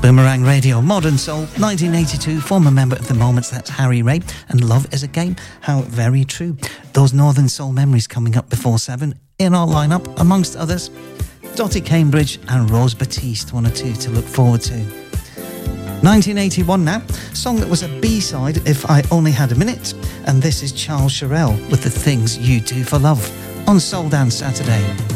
Boomerang Radio, Modern Soul, 1982, former member of The Moments, that's Harry Ray, and Love is a Game, how very true. Those Northern Soul memories coming up before 7, in our lineup, amongst others, Dottie Cambridge and Rose Batiste, one or two to look forward to. 1981 now, song that was a B-side, If I Only Had a Minute, and this is Charles Sherrill with The Things You Do for Love on Soul Dance Saturday.